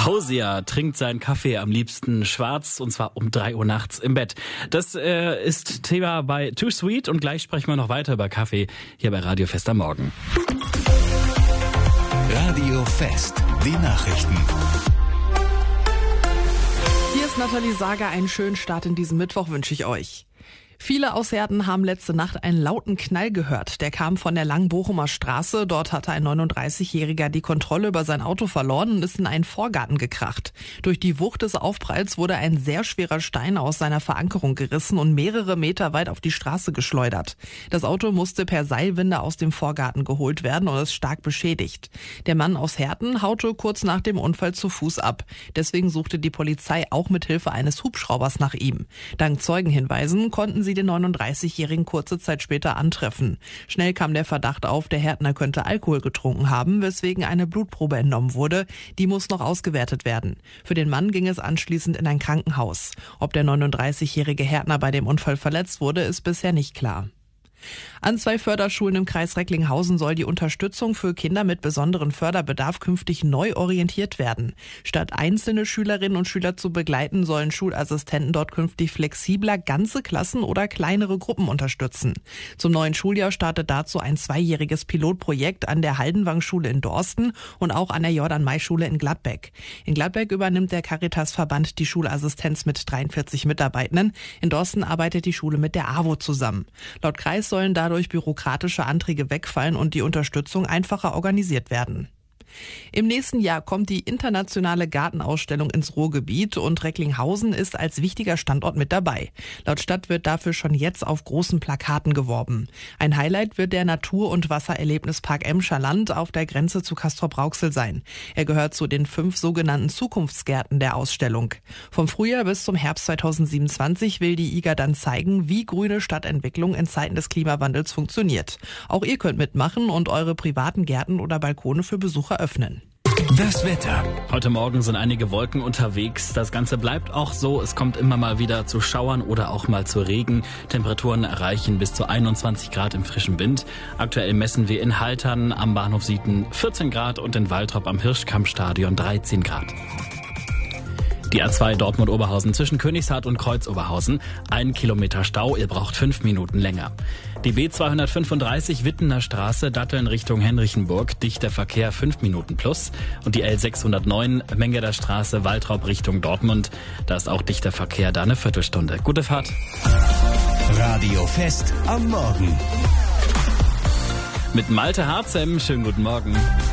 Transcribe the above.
Hosier trinkt seinen Kaffee am liebsten schwarz, und zwar um 3 Uhr nachts im Bett. Das ist Thema bei Too Sweet, und gleich sprechen wir noch weiter über Kaffee hier bei Radio Fest am Morgen. Radio Fest, die Nachrichten. Hier ist Nathalie Sager. Einen schönen Start in diesen Mittwoch wünsche ich euch. Viele aus Herten haben letzte Nacht einen lauten Knall gehört. Der kam von der Langen-Bochumer Straße. Dort hatte ein 39-Jähriger die Kontrolle über sein Auto verloren und ist in einen Vorgarten gekracht. Durch die Wucht des Aufpralls wurde ein sehr schwerer Stein aus seiner Verankerung gerissen und mehrere Meter weit auf die Straße geschleudert. Das Auto musste per Seilwinde aus dem Vorgarten geholt werden und ist stark beschädigt. Der Mann aus Herten haute kurz nach dem Unfall zu Fuß ab. Deswegen suchte die Polizei auch mit Hilfe eines Hubschraubers nach ihm. Dank Zeugenhinweisen konnten sie den 39-Jährigen kurze Zeit später antreffen. Schnell kam der Verdacht auf, der Härtner könnte Alkohol getrunken haben, weswegen eine Blutprobe entnommen wurde. Die muss noch ausgewertet werden. Für den Mann ging es anschließend in ein Krankenhaus. Ob der 39-jährige Härtner bei dem Unfall verletzt wurde, ist bisher nicht klar. An 2 Förderschulen im Kreis Recklinghausen soll die Unterstützung für Kinder mit besonderem Förderbedarf künftig neu orientiert werden. Statt einzelne Schülerinnen und Schüler zu begleiten, sollen Schulassistenten dort künftig flexibler ganze Klassen oder kleinere Gruppen unterstützen. Zum neuen Schuljahr startet dazu ein 2-jähriges Pilotprojekt an der Haldenwang-Schule in Dorsten und auch an der Jordan-May-Schule in Gladbeck. In Gladbeck übernimmt der Caritas-Verband die Schulassistenz mit 43 Mitarbeitenden. In Dorsten arbeitet die Schule mit der AWO zusammen. Laut Kreis sollen dadurch bürokratische Anträge wegfallen und die Unterstützung einfacher organisiert werden. Im nächsten Jahr kommt die internationale Gartenausstellung ins Ruhrgebiet und Recklinghausen ist als wichtiger Standort mit dabei. Laut Stadt wird dafür schon jetzt auf großen Plakaten geworben. Ein Highlight wird der Natur- und Wassererlebnispark Emscher Land auf der Grenze zu Castrop-Rauxel sein. Er gehört zu den 5 sogenannten Zukunftsgärten der Ausstellung. Vom Frühjahr bis zum Herbst 2027 will die IGA dann zeigen, wie grüne Stadtentwicklung in Zeiten des Klimawandels funktioniert. Auch ihr könnt mitmachen und eure privaten Gärten oder Balkone für Besucher öffnen. Das Wetter. Heute Morgen sind einige Wolken unterwegs. Das Ganze bleibt auch so. Es kommt immer mal wieder zu Schauern oder auch mal zu Regen. Temperaturen erreichen bis zu 21 Grad im frischen Wind. Aktuell messen wir in Haltern am Bahnhof Sieten 14 Grad und in Waltrop am Hirschkampfstadion 13 Grad. Die A2 Dortmund-Oberhausen zwischen Königshardt und Kreuz-Oberhausen. 1 Kilometer Stau, ihr braucht 5 Minuten länger. Die B235 Wittener Straße, Datteln Richtung Henrichenburg, dichter Verkehr 5 Minuten plus. Und die L609 Mengeder Straße, Waltrop Richtung Dortmund, da ist auch dichter Verkehr, da eine Viertelstunde. Gute Fahrt. Radio Fest am Morgen. Mit Malte Harzem, schönen guten Morgen.